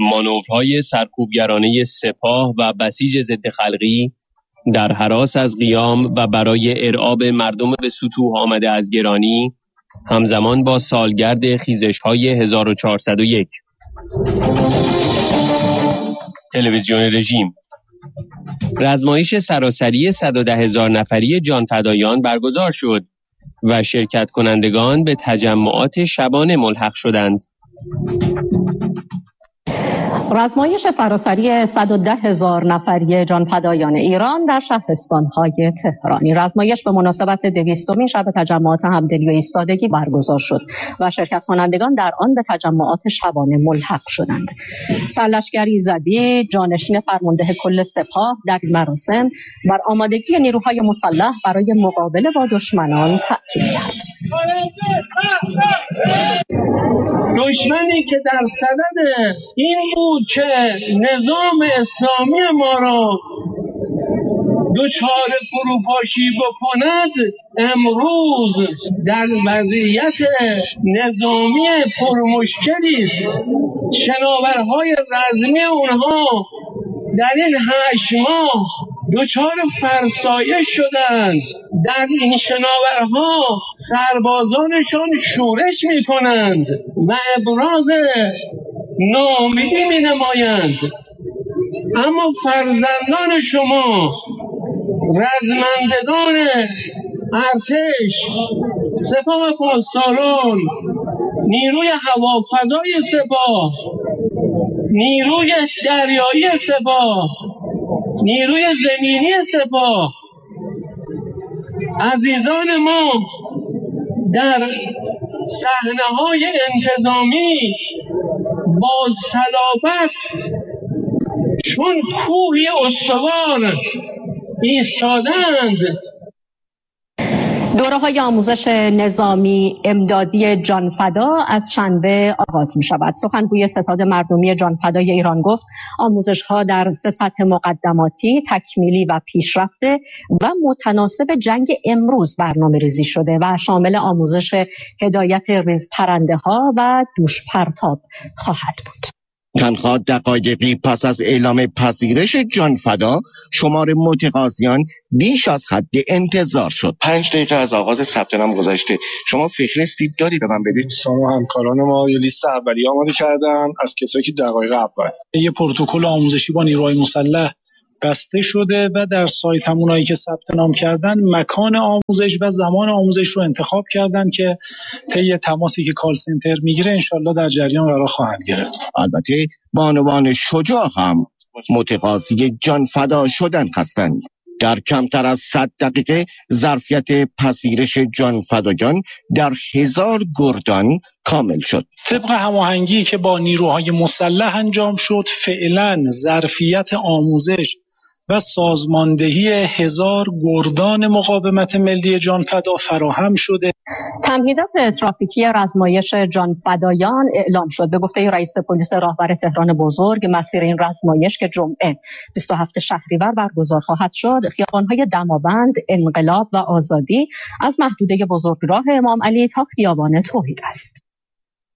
مانورهای سرکوبگرانه سپاه و بسیج ضد خلقی در هراس از قیام و برای ارعاب مردم به سطوح آمده از گرانی همزمان با سالگرد خیزش‌های 1401. تلویزیون رژیم رزمایش سراسری 110,000 نفری جانفدایان برگزار شد و شرکت کنندگان به تجمعات شبانه ملحق شدند. رزمایش سراسری 110,000 نفری جانفدایان ایران در شهرستان‌های تهران. این رزمایش به مناسبت 200مین شب تجمعات همدلی و ایستادگی برگزار شد و شرکت کنندگان در آن به تجمعات شبانه ملحق شدند. سرلشکر ایزدی جانشین فرمانده کل سپاه در این مراسم بر آمادگی نیروهای مسلح برای مقابله با دشمنان تاکید کرد. دشمنی که در صدد این بود که نظام اسلامی ما را دچار فروپاشی بکند، امروز در وضعیت نظامی پرمشکلی است. شناورهای رزمی اونها در این 8 ماه دچار فرسایش شدند. در این شناورها سربازانشان شورش می کنند و ابراز ناامیدی می نمایند، اما فرزندان شما رزمندگان ارتش، سپاه پاسداران، نیروی هوافضای سپاه، نیروی دریایی سپاه، نیروی زمینی سپاه، عزیزان ما در صحنه‌های انتظامی با صلابت چون کوهی استوار ایستادند. دوره‌های آموزش نظامی امدادی جانفدا از شنبه آغاز می‌شود. سخنگوی ستاد مردمی جانفدای ایران گفت آموزش‌ها در 3 سطح مقدماتی، تکمیلی و پیشرفته و متناسب جنگ امروز برنامه‌ریزی شده و شامل آموزش هدایت ریز پرنده‌ها و دوش پرتاب خواهد بود. تنها دقایقی پس از اعلام پذیرش جانفدا، شمار متقاضیان بیش از حد انتظار شد. 5 دقیقه از آغاز ثبت نام گذشته. شما فهرستی داری به من بدید؟ دوستان همکاران ما یه لیست اولیه آماده کردن از کسایی که دقایق اول یه پروتکل آموزشی با نیروهای مسلح بسته شده و در سایت همونایی که ثبت نام کردن مکان آموزش و زمان آموزش رو انتخاب کردن که طی تماسی که کال سنتر میگیره انشالله در جریان قرار خواهند گرفت. البته بانوان شجاع هم متقاضی جانفدا شدن هستند. در کمتر از 100 دقیقه ظرفیت پذیرش جانفدایان در 1000 گردان کامل شد. طبق هماهنگی که با نیروهای مسلح انجام شد، فعلا ظرفیت آموزش و سازماندهی 1000 گردان مقاومت ملی جانفدا فراهم شده. تمهیدات ترافیکی رزمایش جانفدایان اعلام شد. به گفته رئیس پلیس راهور تهران بزرگ، مسیر این رزمایش که جمعه 27 شهریور برگزار خواهد شد، خیابان‌های دماوند، انقلاب و آزادی از محدوده بزرگراه امام علی تا خیابان توحید است.